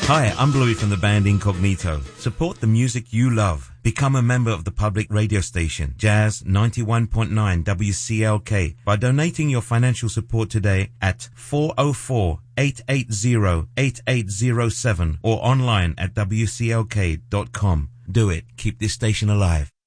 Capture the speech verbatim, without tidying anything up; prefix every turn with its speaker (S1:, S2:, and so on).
S1: Hi, I'm Bluey from the band Incognito. Support the music you love. Become a member of the public radio station, Jazz ninety-one point nine W C L K, by donating your financial support today at four oh four, eight eight zero, eight eight zero seven or online at W C L K dot com. Do it. Keep this station alive.